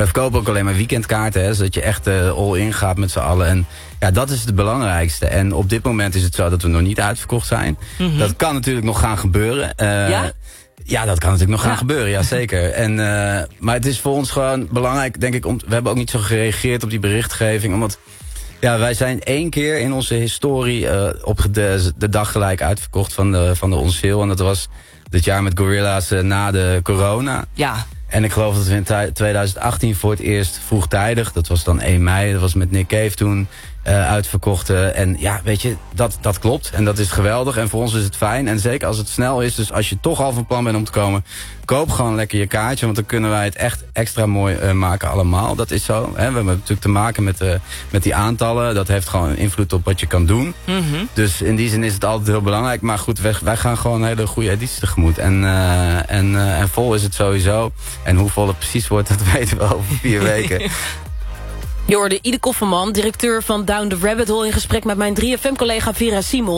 Wij verkopen ook alleen maar weekendkaarten, hè, zodat je echt all-in gaat met z'n allen. En ja, dat is het belangrijkste. En op dit moment is het zo dat we nog niet uitverkocht zijn. Dat kan natuurlijk nog gaan gebeuren. Ja? Ja, dat kan natuurlijk nog gaan gebeuren, ja zeker. En, maar het is voor ons gewoon belangrijk, denk ik, we hebben ook niet zo gereageerd op die berichtgeving, omdat ja, wij zijn 1 keer in onze historie op de dag gelijk uitverkocht van de On Sale. En dat was dit jaar met Gorillaz na de corona. Ja. En ik geloof dat we in 2018 voor het eerst vroegtijdig, dat was dan 1 mei, dat was met Nick Cave toen, uitverkocht. En ja, weet je, dat klopt. En dat is geweldig. En voor ons is het fijn. En zeker als het snel is, dus als je toch al van plan bent om te komen, koop gewoon lekker je kaartje. Want dan kunnen wij het echt extra mooi maken allemaal. Dat is zo. Hè. We hebben natuurlijk te maken met die aantallen. Dat heeft gewoon invloed op wat je kan doen. Dus in die zin is het altijd heel belangrijk. Maar goed, wij gaan gewoon een hele goede editie tegemoet. En vol is het sowieso. En hoe vol het precies wordt, dat weten we over 4 weken. Je hoorde Ide Kofferman, directeur van Down the Rabbit Hole, in gesprek met mijn 3FM-collega Vera Simon.